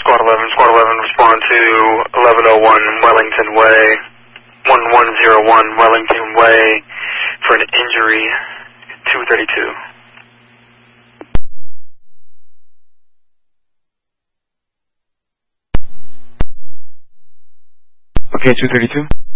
Squad 11, respond to 1101 Wellington Way, 1101 Wellington Way for an injury, 232. Okay, 232.